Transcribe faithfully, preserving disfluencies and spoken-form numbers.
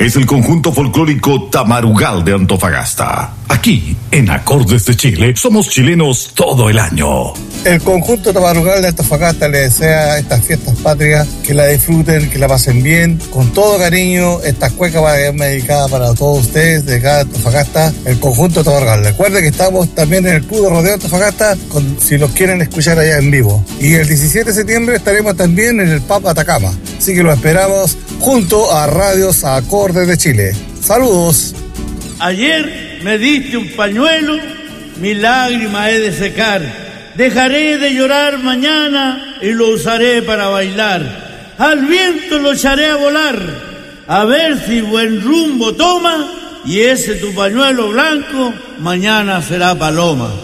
es el conjunto folclórico Tamarugal de Antofagasta. Aquí, en Acordes de Chile, somos chilenos todo el año. El conjunto Tamarugal de Antofagasta le desea a estas fiestas patrias que la disfruten, que la pasen bien, con todo cariño. Estas cuecas van dedicadas para todos ustedes de cada Antofagasta, el conjunto Tamarugal. Recuerden que estamos también en el Club de Rodeo Antofagasta, con, si los quieren escuchar allá en vivo. Y el diecisiete de septiembre estaremos también en el Pub Atacama. Así que lo esperamos junto a Radios Acordes de Chile. ¡Saludos! Ayer me diste un pañuelo, mi lágrima he de secar. Dejaré de llorar mañana y lo usaré para bailar. Al viento lo echaré a volar, a ver si buen rumbo toma, y ese tu pañuelo blanco mañana será paloma.